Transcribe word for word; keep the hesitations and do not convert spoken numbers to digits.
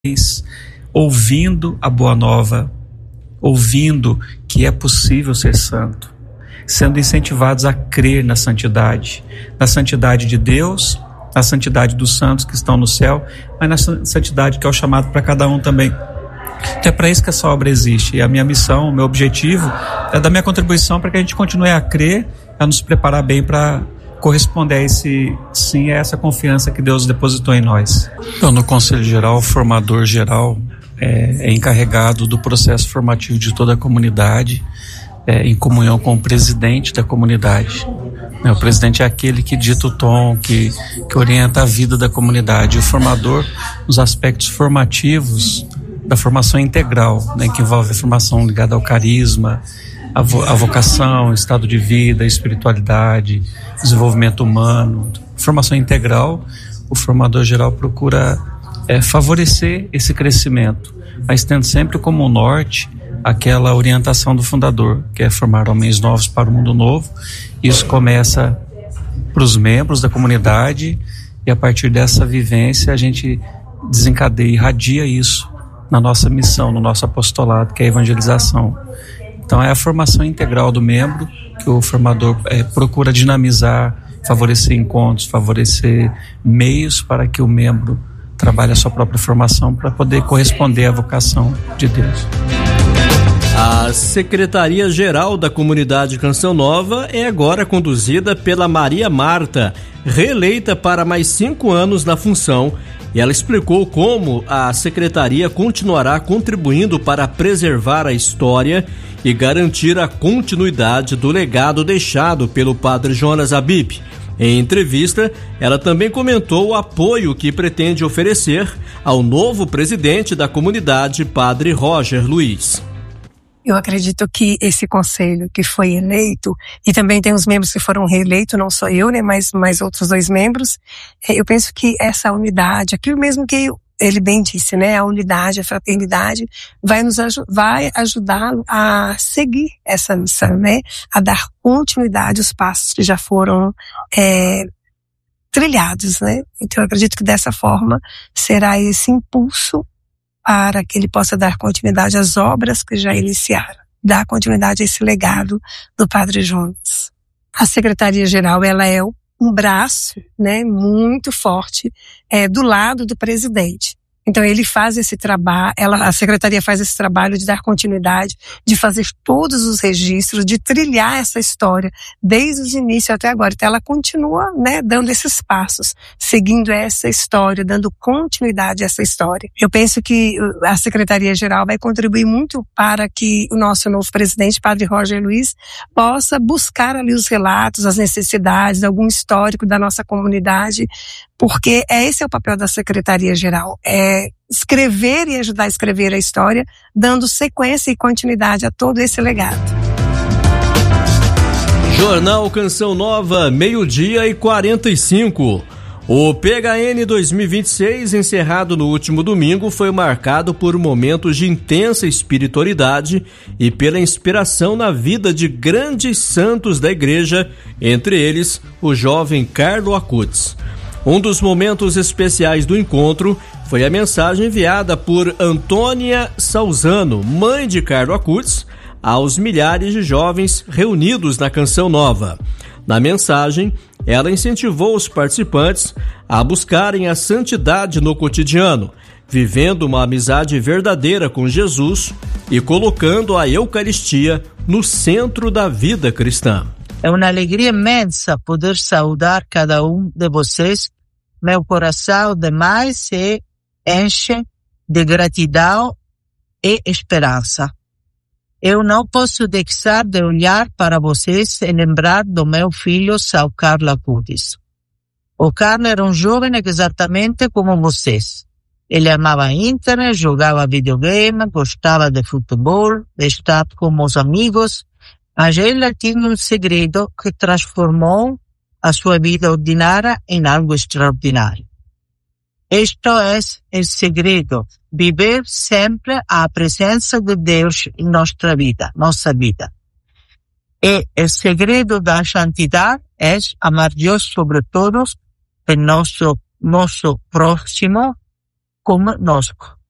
ouvindo a boa nova, ouvindo que é possível ser santo, sendo incentivados a crer na santidade, na santidade de Deus, na santidade dos santos que estão no céu, mas na santidade que é o chamado para cada um também. Então é para isso que essa obra existe, e a minha missão, o meu objetivo é dar minha contribuição para que a gente continue a crer, a nos preparar bem para corresponder a esse sim, a essa confiança que Deus depositou em nós. Então, no Conselho Geral, o formador geral é, é encarregado do processo formativo de toda a comunidade, é, em comunhão com o presidente da comunidade. O presidente é aquele que dita o tom, que, que orienta a vida da comunidade. O formador, nos aspectos formativos da formação integral, né, que envolve a formação ligada ao carisma, a, vo, a vocação, estado de vida, espiritualidade, desenvolvimento humano, formação integral. O formador geral procura é, favorecer esse crescimento, mas tendo sempre como norte aquela orientação do fundador, que é formar homens novos para o mundo novo. Isso começa para os membros da comunidade, e a partir dessa vivência a gente desencadeia e irradia isso na nossa missão, no nosso apostolado, que é a evangelização. Então é a formação integral do membro que o formador é, procura dinamizar, favorecer encontros, favorecer meios para que o membro trabalhe a sua própria formação para poder corresponder à vocação de Deus. A Secretaria-Geral da Comunidade Canção Nova é agora conduzida pela Maria Marta, reeleita para mais cinco anos na função, e ela explicou como a Secretaria continuará contribuindo para preservar a história e garantir a continuidade do legado deixado pelo Padre Jonas Habib. Em entrevista, ela também comentou o apoio que pretende oferecer ao novo presidente da comunidade, Padre Roger Luiz. Eu acredito que esse conselho que foi eleito, e também tem os membros que foram reeleitos, não só eu, né, mas, mas outros dois membros, eu penso que essa unidade, aquilo mesmo que ele bem disse, né, a unidade, a fraternidade, vai nos vai ajudá-lo a seguir essa missão, né, a dar continuidade aos passos que já foram é, trilhados, né. Então eu acredito que dessa forma será esse impulso para que ele possa dar continuidade às obras que já iniciaram, dar continuidade a esse legado do Padre Jonas. A Secretaria-Geral, ela é um braço, né, muito forte, é, do lado do presidente. Então ele faz esse trabalho, ela, a Secretaria faz esse trabalho de dar continuidade, de fazer todos os registros, de trilhar essa história desde os inícios até agora. Então ela continua, né, dando esses passos, seguindo essa história, dando continuidade a essa história. Eu penso que a Secretaria-Geral vai contribuir muito para que o nosso novo presidente, Padre Roger Luiz, possa buscar ali os relatos, as necessidades, algum histórico da nossa comunidade, porque esse é o papel da Secretaria-Geral, é escrever e ajudar a escrever a história, dando sequência e continuidade a todo esse legado. Jornal Canção Nova, meio-dia e quarenta e cinco. O P H N dois mil e vinte e seis, encerrado no último domingo, foi marcado por momentos de intensa espiritualidade e pela inspiração na vida de grandes santos da igreja, entre eles o jovem Carlo Acutis. Um dos momentos especiais do encontro foi a mensagem enviada por Antônia Salzano, mãe de Carlo Acutis, aos milhares de jovens reunidos na Canção Nova. Na mensagem, ela incentivou os participantes a buscarem a santidade no cotidiano, vivendo uma amizade verdadeira com Jesus e colocando a Eucaristia no centro da vida cristã. É uma alegria imensa poder saudar cada um de vocês. Meu coração demais se enche de gratidão e esperança. Eu não posso deixar de olhar para vocês e lembrar do meu filho, São Carlo Acutis. O Carlo era um jovem exatamente como vocês. Ele amava a internet, jogava videogame, gostava de futebol, de estar com os amigos, mas ele tinha um segredo que transformou a sua vida ordinária em algo extraordinário. Este é o segredo, viver sempre a presença de Deus em nossa vida, nossa vida. E o segredo da santidade é amar Deus sobre todos, e nosso, nosso próximo como nós.